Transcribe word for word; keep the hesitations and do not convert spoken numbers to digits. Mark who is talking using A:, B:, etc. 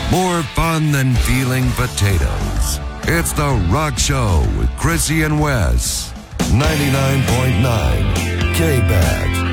A: More fun than peeling potatoes. It's The Rock Show with Chrissy and Wes. ninety-nine point nine K-B A T.